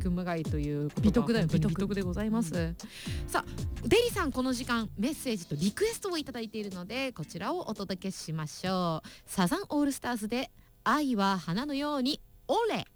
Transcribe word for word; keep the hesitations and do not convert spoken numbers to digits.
熊谷という美徳だよ美徳美徳でございます、うん、さあデリさん、この時間メッセージとリクエストをいただいているので、こちらをお届けしましょう。サザンオールスターズで愛は花のようにオレ。